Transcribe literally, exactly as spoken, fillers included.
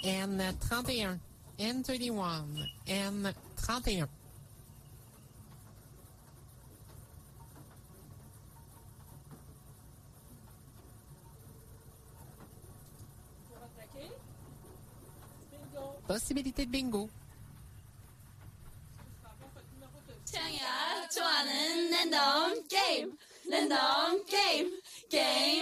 N trente et un. N trente et un. N trente et un. Possibilité de bingo. 창이야 좋아하는 랜덤 게임 랜덤 게임 게임